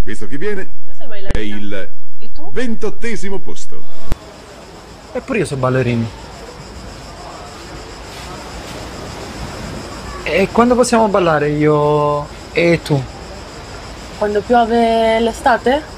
Visto chi viene, Io sono è ballerina. il E tu? 28° posto. Eppure io sono ballerino. E quando possiamo ballare io e tu? Quando piove l'estate?